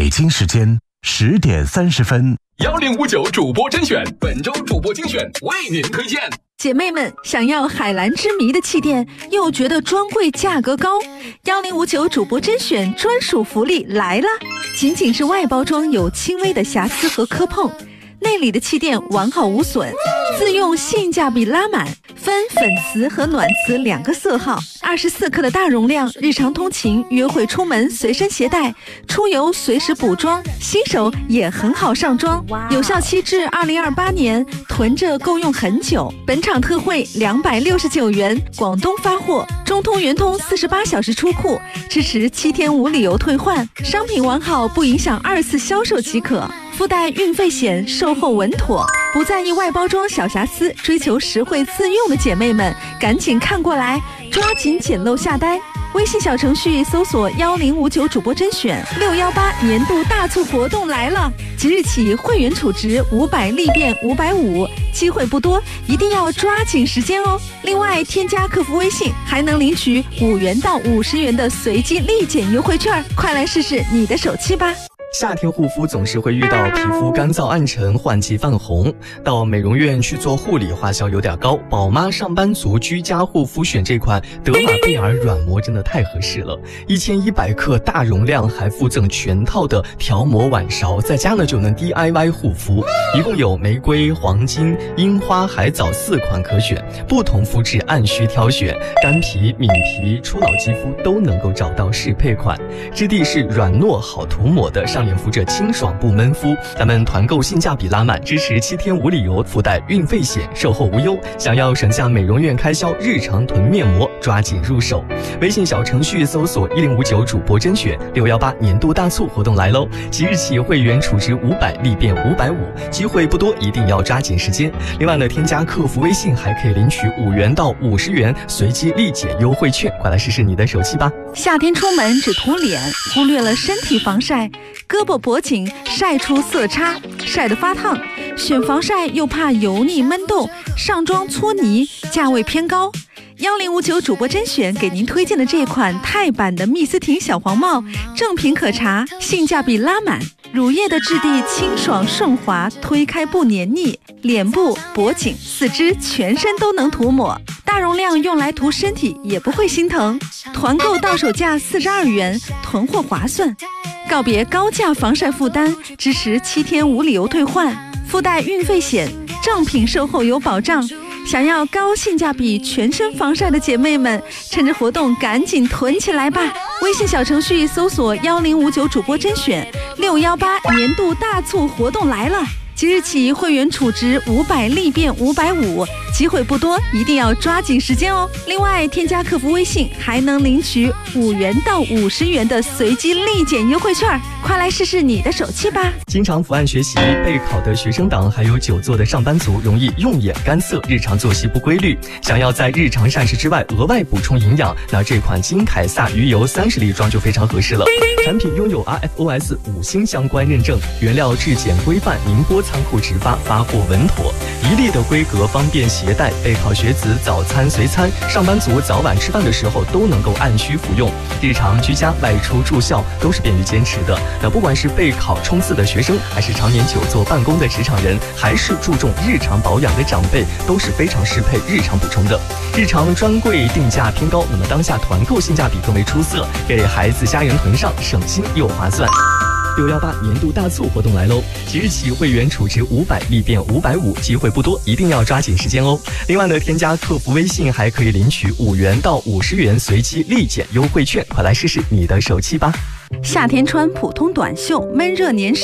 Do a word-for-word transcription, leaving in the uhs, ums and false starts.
京时间十点三十分， 幺零五九主播甄选，本周主播精选为您推荐。 姐妹们，想要海蓝之谜的气垫，又觉得专柜价格高，幺零五九主播甄选专属福利来了！仅仅是外包装有轻微的瑕疵和磕碰，内里的气垫完好无损，自用性价比拉满，分粉瓷和暖瓷两个色号，二十四克的大容量，日常通勤、约会出门随身携带，出游随时补妆，新手也很好上妆，有效期至二零二八年，囤着够用很久。本场特惠两百六十九元，广东发货，中通、圆通四十八小时出库，支持七天无理由退换，商品完好不影响二次销售即可。附带运费险，售后稳妥，不在意外包装小瑕疵，追求实惠自用的姐妹们，赶紧看过来，抓紧捡漏下单。微信小程序搜索幺零五九主播甄选，六幺八年度大促活动来了！即日起会员储值五百立变五百五，机会不多，一定要抓紧时间哦。另外，添加客服微信还能领取五元到五十元的随机立减优惠券，快来试试你的手气吧！ 夏天护肤总是会遇到皮肤干燥暗沉、换季泛红，到美容院去做护理花销有点高。宝妈上班族居家护肤选这款德玛贝尔软膜真的太合适了，一千一百克大容量，还附赠全套的调膜碗勺，在家呢就能 D I Y 护肤。一共有玫瑰、黄金、樱花、海藻四款可选，不同肤质按需挑选，干皮、敏皮、初老肌肤都能够找到适配款。质地是软糯好涂抹的，上脸敷着清爽不闷肤。咱们团购性价比拉满，支持七天无理由，附带运费险，售后无忧。想要省下美容院开销，日常囤面膜，抓紧入手。微信小程序搜索一零五九主播甄选，六幺八年度大促活动来喽！即日起会员储值五百立变五百五，机会不多，一定要抓紧时间。另外呢，添加客服微信还可以领取五元到五十元随机立减优惠券，快来试试你的手气吧！ 夏天出门只涂脸，忽略了身体防晒，胳膊脖颈晒出色差，晒得发烫，选防晒又怕油腻闷痘，上妆搓泥，价位偏高。幺零五九主播甄选给您推荐的这款钛版的蜜丝婷小黄帽，正品可查，性价比拉满，乳液的质地清爽顺滑，推开不黏腻，脸部、脖颈、四肢、全身都能涂抹，大容量用来涂身体也不会心疼。团购到手价四十二元，囤货划算。告别高价防晒负担，支持七天无理由退换，附带运费险，正品售后有保障。想要高性价比全身防晒的姐妹们，趁着活动赶紧囤起来吧！微信小程序搜索幺零五九主播甄选，六幺八年度大促活动来了！即日起会员储值五百立变五百五，机会不多，一定要抓紧时间哦。另外，添加客服微信还能领取五元到五十元的随机立减优惠券，快来试试你的手气吧！ 经常伏案学习、备考的学生党，还有久坐的上班族，容易用眼干涩，日常作息不规律，想要在日常膳食之外额外补充营养，那这款金凯撒鱼油三十粒装就非常合适了。产品拥有 R F O S 五星相关认证，原料质检规范，宁波仓库直发，发货稳妥，一粒的规格，方便携带。备考学子早餐随餐，上班族早晚吃饭的时候都能够按需服用，日常居家、外出、住校都是便于坚持的。那不管是备考冲刺的学生，还是常年久坐办公的职场人，还是注重日常保养的长辈，都是非常适配日常补充的。日常专柜定价偏高，那么当下团购性价比更为出色，给孩子家人囤上，省心又划算。六幺八年度大促活动来喽！即日起会员储值五百立变五百五，机会不多，一定要抓紧时间哦。另外呢，添加客服微信还可以领取五元到五十元随机立减优惠券，快来试试你的手气吧！ 夏天穿普通短袖，闷热黏湿